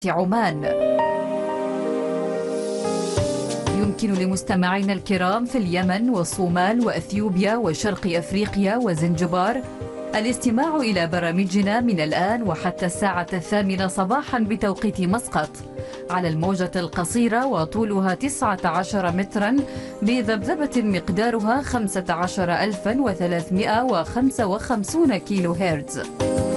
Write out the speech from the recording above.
عمان. يمكن لمستمعينا الكرام في اليمن والصومال وأثيوبيا وشرق أفريقيا وزنجبار الاستماع إلى برامجنا من الآن وحتى الساعة 8 صباحا بتوقيت مسقط على الموجة القصيرة وطولها 19 مترا بذبذبة مقدارها 15355 كيلو هرتز.